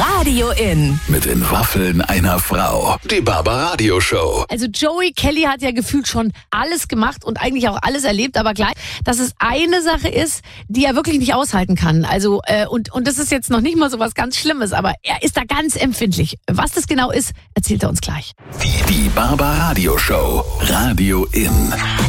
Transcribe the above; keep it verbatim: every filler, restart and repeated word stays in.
Radio In. Mit den Waffeln einer Frau. Die Barbaradio Show. Also Joey Kelly hat ja gefühlt schon alles gemacht und eigentlich auch alles erlebt, aber gleich, dass es eine Sache ist, die er wirklich nicht aushalten kann. Also äh, und und das ist jetzt noch nicht mal so was ganz Schlimmes, aber er ist da ganz empfindlich. Was das genau ist, erzählt er uns gleich. Die, die Barbaradio Show. Radio In.